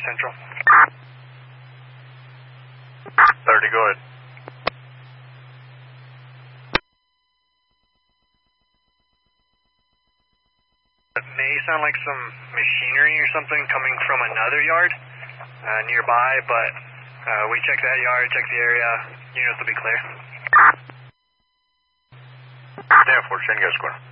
Central. 30, go ahead. It may sound like some machinery or something coming from another yard nearby, but we checked that yard, checked the area, units will be clear. 10-4, Shenga Square.